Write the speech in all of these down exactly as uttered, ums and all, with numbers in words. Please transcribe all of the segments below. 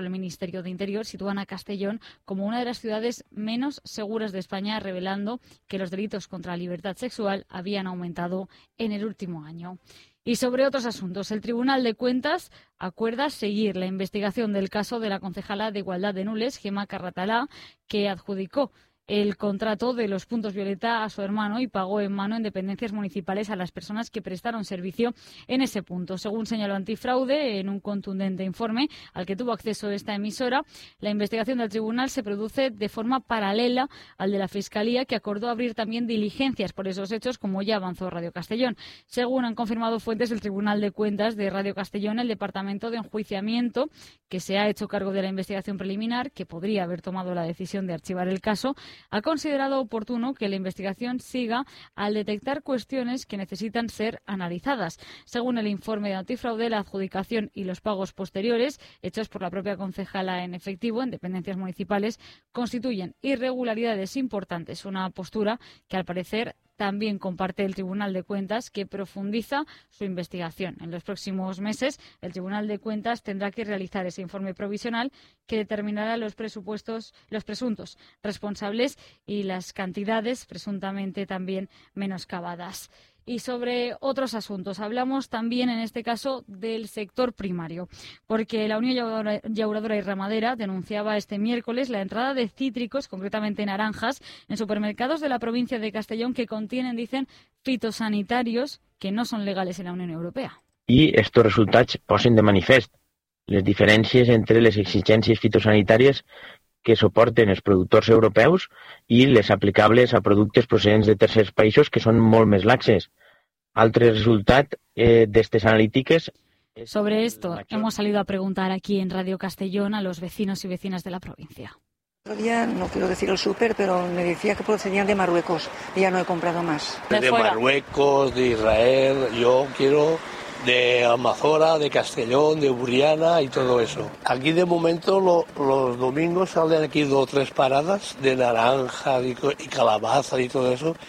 el Ministerio de Interior sitúan a Castellón como una de las ciudades menos seguras de España, revelando que los delitos contra la libertad sexual habían aumentado en el último año. Y sobre otros asuntos, el Tribunal de Cuentas acuerda seguir la investigación del caso de la concejala de Igualdad de Nules, Gemma Carratalá, que adjudicó el contrato de los puntos violeta a su hermano y pagó en mano en dependencias municipales a las personas que prestaron servicio en ese punto. Según señaló Antifraude en un contundente informe al que tuvo acceso esta emisora, la investigación del tribunal se produce de forma paralela al de la Fiscalía, que acordó abrir también diligencias por esos hechos, como ya avanzó Radio Castellón. Según han confirmado fuentes del Tribunal de Cuentas de Radio Castellón, el Departamento de Enjuiciamiento, que se ha hecho cargo de la investigación preliminar, que podría haber tomado la decisión de archivar el caso, ha considerado oportuno que la investigación siga al detectar cuestiones que necesitan ser analizadas. Según el informe de Antifraude, la adjudicación y los pagos posteriores, hechos por la propia concejala en efectivo en dependencias municipales, constituyen irregularidades importantes, una postura que al parecer también comparte el Tribunal de Cuentas, que profundiza su investigación. En los próximos meses, el Tribunal de Cuentas tendrá que realizar ese informe provisional que determinará los presupuestos, los presuntos responsables y las cantidades presuntamente también menoscabadas. Y sobre otros asuntos, hablamos también en este caso del sector primario, porque la Unión Llauradora y Ramadera denunciaba este miércoles la entrada de cítricos, concretamente naranjas, en supermercados de la provincia de Castellón que contienen, dicen, fitosanitarios que no son legales en la Unión Europea. I estos resultats posen de manifest les diferències entre les exigències fitosanitàries que suporten els productors europeus i les aplicables a productes procedents de tercers països que són molt més laxes. Altre resultat eh, d'estes analítiques... Sobre esto hemos salido a preguntar aquí en Radio Castellón a los vecinos y vecinas de la provincia. Otro día, no quiero decir el súper, pero me decía que procedían de Marruecos y ya no he comprado más. De, de Marruecos, de Israel, yo quiero de Almazora, de Castellón, de Burriana y todo eso. Aquí de momento lo, los domingos salen aquí dos o tres paradas de naranja y, y calabaza y todo eso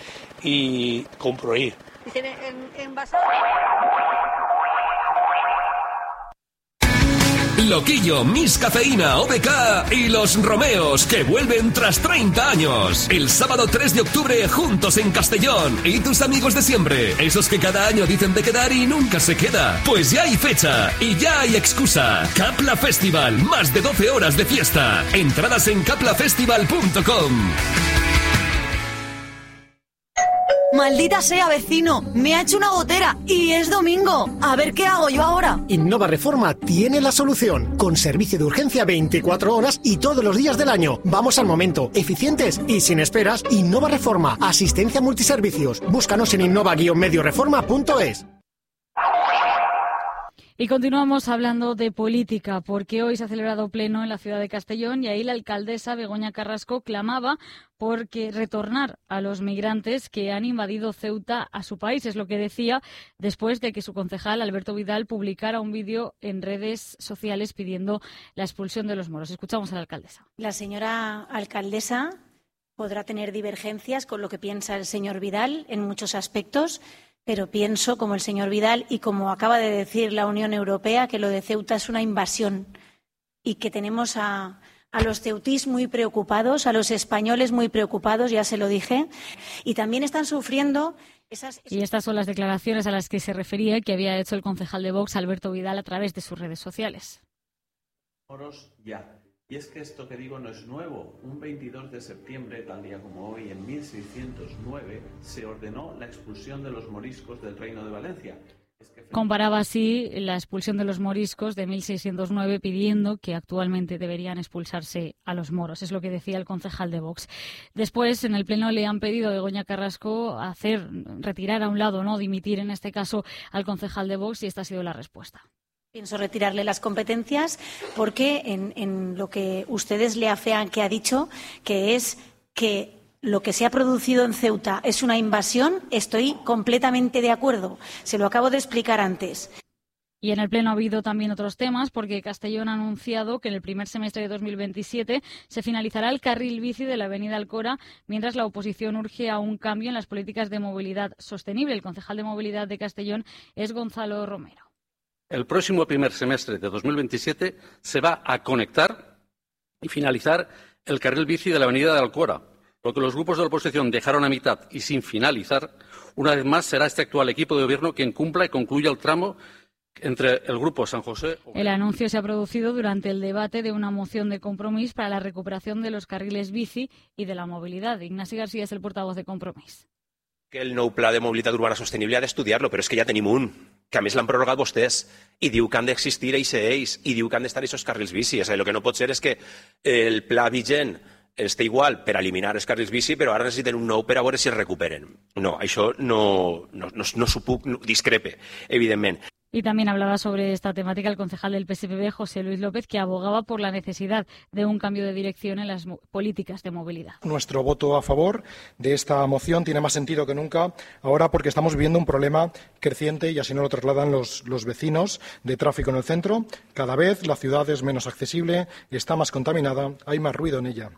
y compro ir. Dicen en, en basado. Loquillo, Miss Cafeína, O B K y los Romeos, que vuelven tras treinta años. El sábado tres de octubre, juntos en Castellón. Y tus amigos de siempre, esos que cada año dicen de quedar y nunca se queda. Pues ya hay fecha y ya hay excusa. Capla Festival, más de doce horas de fiesta. Entradas en capla festival punto com. Maldita sea, vecino, me ha hecho una gotera y es domingo. A ver qué hago yo ahora. Innova Reforma tiene la solución, con servicio de urgencia veinticuatro horas y todos los días del año. Vamos al momento, eficientes y sin esperas. Innova Reforma, asistencia multiservicios. Búscanos en innova guion medio reforma punto es. Y continuamos hablando de política, porque hoy se ha celebrado pleno en la ciudad de Castellón y ahí la alcaldesa Begoña Carrasco clamaba por que retornar a los migrantes que han invadido Ceuta a su país. Es lo que decía después de que su concejal Alberto Vidal publicara un vídeo en redes sociales pidiendo la expulsión de los moros. Escuchamos a la alcaldesa. La señora alcaldesa podrá tener divergencias con lo que piensa el señor Vidal en muchos aspectos, pero pienso, como el señor Vidal y como acaba de decir la Unión Europea, que lo de Ceuta es una invasión y que tenemos a, a los ceutís muy preocupados, a los españoles muy preocupados, ya se lo dije, y también están sufriendo esas... Y estas son las declaraciones a las que se refería que había hecho el concejal de Vox, Alberto Vidal, a través de sus redes sociales. Moros ya. Y es que esto que digo no es nuevo. Un veintidós de septiembre, tal día como hoy, en mil seiscientos nueve, se ordenó la expulsión de los moriscos del Reino de Valencia. Es que... Comparaba así la expulsión de los moriscos de mil seiscientos nueve, pidiendo que actualmente deberían expulsarse a los moros. Es lo que decía el concejal de Vox. Después, en el Pleno le han pedido a Begoña Carrasco hacer, retirar a un lado, no dimitir en este caso al concejal de Vox, y esta ha sido la respuesta. Pienso retirarle las competencias porque en, en lo que ustedes le afean que ha dicho, que es que lo que se ha producido en Ceuta es una invasión, estoy completamente de acuerdo. Se lo acabo de explicar antes. Y en el Pleno ha habido también otros temas, porque Castellón ha anunciado que en el primer semestre de dos mil veintisiete se finalizará el carril bici de la avenida Alcora, mientras la oposición urge a un cambio en las políticas de movilidad sostenible. El concejal de movilidad de Castellón es Gonzalo Romero. El próximo primer semestre de dos mil veintisiete se va a conectar y finalizar el carril bici de la avenida de Alcora. Lo que los grupos de la oposición dejaron a mitad y sin finalizar, una vez más será este actual equipo de gobierno quien cumpla y concluya el tramo entre el Grupo San José. El anuncio se ha producido durante el debate de una moción de Compromís para la recuperación de los carriles bici y de la movilidad. Ignasi García es el portavoz de Compromís. Que el nou pla de mobilitat urbana sostenible ha d'estudiar-lo, però és que ja tenim un, que a més l'han prorrogat vostès, i diu que han d'existir eixos ells, i diu que han d'estar aquests carrils bici. O sigui, el que no pot ser és que el pla vigent està igual per eliminar els carrils bici, però ara necessiten un nou per a veure si es recuperen. No, això no, no, no, no s'ho puc, no, discrepe, evidentment. Y también hablaba sobre esta temática el concejal del P S P B, José Luis López, que abogaba por la necesidad de un cambio de dirección en las políticas de movilidad. Nuestro voto a favor de esta moción tiene más sentido que nunca ahora porque estamos viviendo un problema creciente y así nos lo trasladan los, los vecinos de tráfico en el centro. Cada vez la ciudad es menos accesible, está más contaminada, hay más ruido en ella.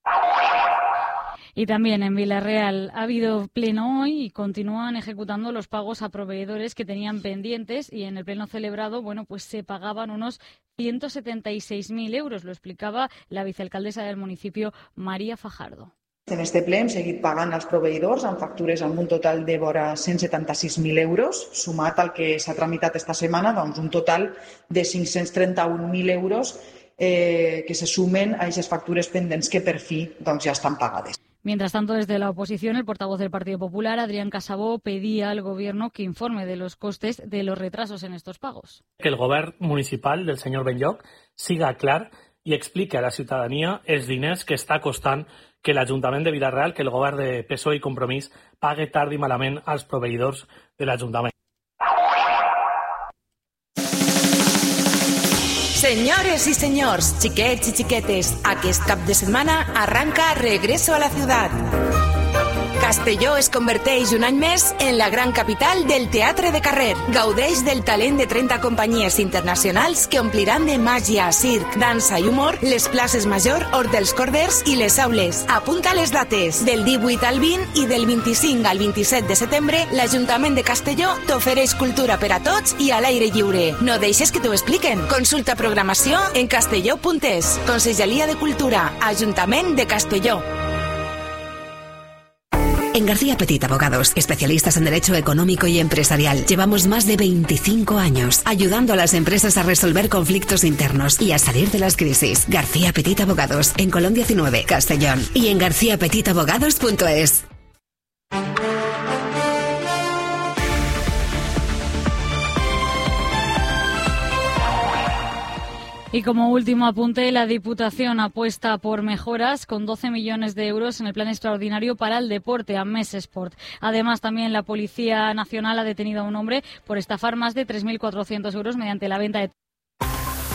Y también en Villarreal ha habido pleno hoy y continúan ejecutando los pagos a proveedores que tenían pendientes y en el pleno celebrado, bueno, pues se pagaban unos ciento setenta y seis mil euros, lo explicaba la vicealcaldesa del municipio, María Fajardo. En este ple hem seguit pagant als proveïdors amb factures amb un total de vora cent setanta-sis mil euros, sumat al que s'ha tramitat esta setmana, doncs un total de cinc-cents trenta-un mil euros eh, que se sumen a aquestes factures pendents que per fi doncs, ja estan pagades. Mientras tanto, desde la oposición, el portavoz del Partido Popular, Adrián Casabó, pedía al Gobierno que informe de los costes de los retrasos en estos pagos. Que el Govern municipal del senyor Benlloc siga clar i explique a la ciutadania els diners que està costant que l'Ajuntament de Villarreal, que el Govern de P S O E i Compromís pague tard i malament als proveïdors de l'Ajuntament. Senyores i senyors, xiquets i xiquetes, aquest cap de setmana arranca Regreso a la Ciudad. Castelló es converteix un any més en la gran capital del teatre de carrer. Gaudeix del talent de trenta companyies internacionals que ompliran de màgia, circ, dansa i humor les places Major, Hort dels Corders i les aules. Apunta les dates. Del divuit al vint i del vint-i-cinc al vint-i-set de setembre, l'Ajuntament de Castelló t'ofereix cultura per a tots i a l'aire lliure. No deixes que t'ho expliquen. Consulta programació en castelló punt es. Conselleria de Cultura, Ajuntament de Castelló. En García Petit Abogados, especialistas en Derecho Económico y Empresarial, llevamos más de veinticinco años ayudando a las empresas a resolver conflictos internos y a salir de las crisis. García Petit Abogados, en Colón diecinueve, Castellón, y en garcía petit abogados punto es. Y como último apunte, la Diputación apuesta por mejoras con doce millones de euros en el plan extraordinario para el deporte, Ames Sport. Además, también la Policía Nacional ha detenido a un hombre por estafar más de tres mil cuatrocientos euros mediante la venta de